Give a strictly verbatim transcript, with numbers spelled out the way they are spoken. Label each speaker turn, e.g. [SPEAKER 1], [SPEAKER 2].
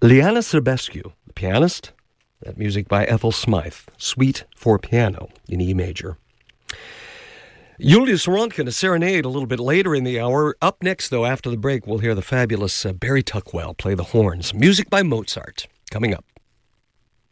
[SPEAKER 1] Liana Serbescu, the pianist. That music by Ethel Smythe, Suite for Piano in E major. Julius Ronkin, a serenade a little bit later in the hour. Up next, though, after the break, we'll hear the fabulous uh, Barry Tuckwell play the horns. Music by Mozart, coming up.